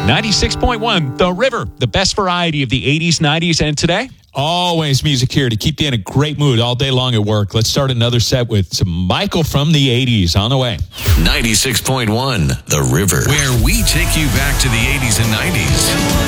96.1, The River, the best variety of the 80s, 90s, and today. Always music here to keep you in a great mood all day long at work. Let's start another set with some Michael from the 80s on the way. 96.1, The River, where we take you back to the 80s and 90s.